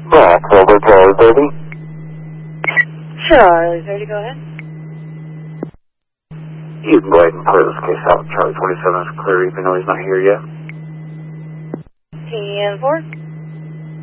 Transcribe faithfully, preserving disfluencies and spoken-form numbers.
Yeah, Cobra Charlie thirty. Charlie thirty, go ahead. You can go ahead and clear this case out. Charlie twenty-seven is clear even though he's not here yet. ten four.